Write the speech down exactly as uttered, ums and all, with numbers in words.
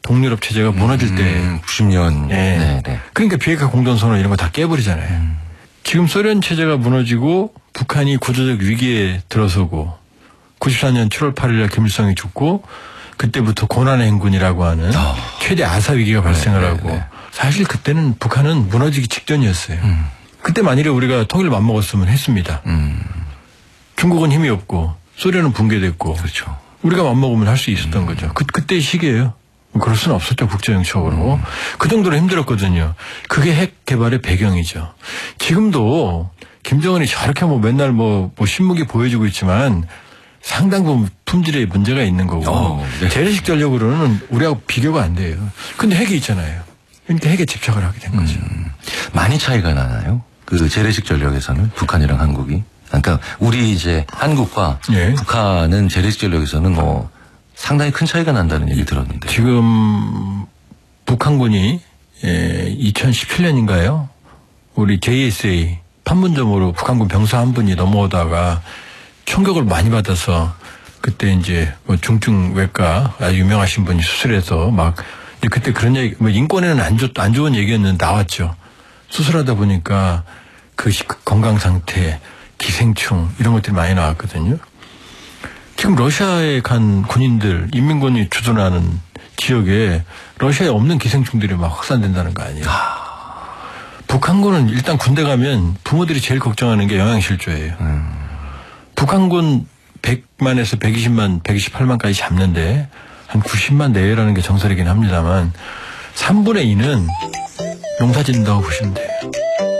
동유럽 체제가 무너질 때. 음, 구십 년. 네. 네, 네. 그러니까 비핵화 공동선언 이런 거 다 깨버리잖아요. 음. 지금 소련 체제가 무너지고 북한이 구조적 위기에 들어서고 구십사 년 칠월 팔일 날 김일성이 죽고 그때부터 고난의 행군이라고 하는 어. 최대 아사 위기가 발생을 네, 하고 네, 네. 사실 그때는 북한은 무너지기 직전이었어요. 음. 그때 만일에 우리가 통일을 맘먹었으면 했습니다. 음. 중국은 힘이 없고 소련은 붕괴됐고 그렇죠. 우리가 맘먹으면 할 수 있었던 음. 거죠. 그, 그때의 시기예요. 그럴 수는 없었죠. 국제정치적으로. 음. 그 정도로 힘들었거든요. 그게 핵 개발의 배경이죠. 지금도 김정은이 저렇게 뭐 맨날 뭐, 뭐 신무기 보여주고 있지만 상당 부분 품질의 문제가 있는 거고 어, 네. 재래식 전력으로는 우리하고 비교가 안 돼요. 근데 핵이 있잖아요. 그러니까 핵에 집착을 하게 된 거죠. 음. 많이 차이가 나나요? 그 재래식 전력에서는 북한이랑 한국이? 그러니까 우리 이제 한국과 네. 북한은 재래식 전력에서는 뭐 상당히 큰 차이가 난다는 얘기 들었는데. 지금 북한군이 이천십칠 년인가요? 우리 제이에스에이 판문점으로 북한군 병사 한 분이 넘어오다가 총격을 많이 받아서 그때 이제 뭐 중증 외과 아주 유명하신 분이 수술해서 막 그때 그런 얘기 뭐 인권에는 안, 좋, 안 좋은 얘기였는데 나왔죠. 수술하다 보니까 그 건강 상태, 기생충 이런 것들이 많이 나왔거든요. 지금 러시아에 간 군인들, 인민군이 주둔하는 지역에 러시아에 없는 기생충들이 막 확산된다는 거 아니에요. 아... 북한군은 일단 군대 가면 부모들이 제일 걱정하는 게 영양실조예요. 음... 북한군 백만에서 백이십만, 백이십팔만까지 잡는데 한 구십만 내외라는 게 정설이긴 합니다만 삼분의 이는 농사 짓는다고 보시면 돼요.